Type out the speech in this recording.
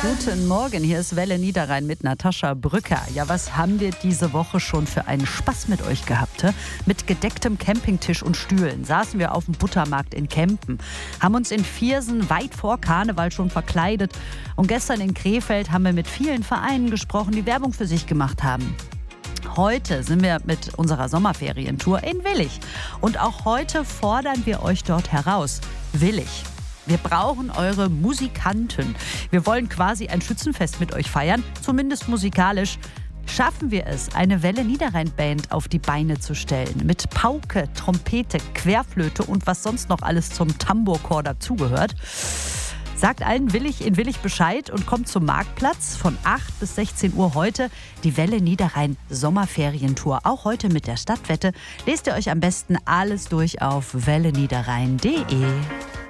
Guten Morgen, hier ist Welle Niederrhein mit Natascha Brücker. Ja, was haben wir diese Woche schon für einen Spaß mit euch gehabt? Mit gedecktem Campingtisch und Stühlen saßen wir auf dem Buttermarkt in Kempen, haben uns in Viersen weit vor Karneval schon verkleidet und gestern in Krefeld haben wir mit vielen Vereinen gesprochen, die Werbung für sich gemacht haben. Heute sind wir mit unserer Sommerferientour in Willich und auch heute fordern wir euch dort heraus. Willich. Wir brauchen eure Musikanten. Wir wollen quasi ein Schützenfest mit euch feiern, zumindest musikalisch. Schaffen wir es, eine Welle Niederrhein-Band auf die Beine zu stellen, mit Pauke, Trompete, Querflöte und was sonst noch alles zum Tambourchor dazugehört? Sagt allen in Willich Bescheid und kommt zum Marktplatz von 8 bis 16 Uhr heute. Die Welle Niederrhein Sommerferientour, auch heute mit der Stadtwette. Lest ihr euch am besten alles durch auf welleniederrhein.de.